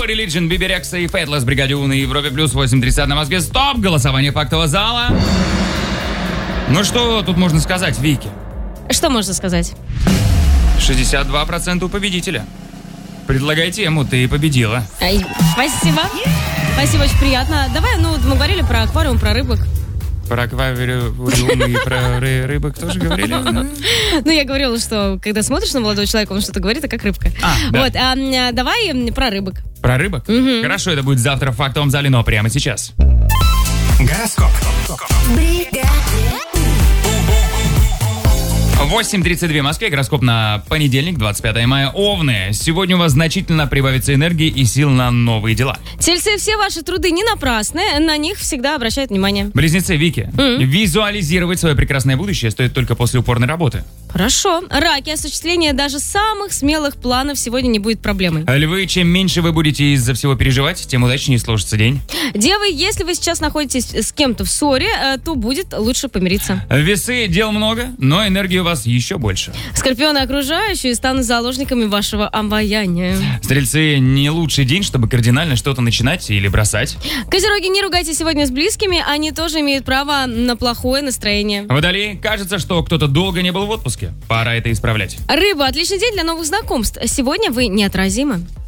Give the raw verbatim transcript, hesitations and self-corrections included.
True Religion, Биби Рекса и Фейтлесс, Бригадиу на Европе плюс восемь тридцать на Москве. Стоп! Голосование фактового зала. Ну что тут можно сказать, Вики? Что можно сказать? шестьдесят два процента у победителя. Предлагай тему, ты победила. Ай, спасибо. Спасибо, очень приятно. Давай, ну, мы говорили про аквариум, про рыбок. Про аквариум и про ры- рыбок тоже говорили? Ну, я говорила, что когда смотришь на молодого человека, он что-то говорит, а как рыбка. А, да. Вот, а, давай про рыбок. Про рыбок? Угу. Хорошо, это будет завтра в фактовом зале, но прямо сейчас. Гороскоп. восемь тридцать два в Москве, гороскоп на понедельник, двадцать пятое мая. Овны, сегодня у вас значительно прибавится энергии и сил на новые дела. Тельцы, все ваши труды не напрасны, на них всегда обращают внимание. Близнецы, Вики, Mm. визуализировать свое прекрасное будущее стоит только после упорной работы. Хорошо. Раки, осуществление даже самых смелых планов сегодня не будет проблемой. Львы, чем меньше вы будете из-за всего переживать, тем удачнее сложится день. Девы, если вы сейчас находитесь с кем-то в ссоре, э, то будет лучше помириться. Весы, дел много, но энергии у вас еще больше. Скорпионы, окружающие станут заложниками вашего обаяния. Стрельцы, не лучший день, чтобы кардинально что-то начинать или бросать. Козероги, не ругайтесь сегодня с близкими, они тоже имеют право на плохое настроение. Водолей, кажется, что кто-то долго не был в отпуске. Пора это исправлять. Рыба, отличный день для новых знакомств. Сегодня вы неотразимы.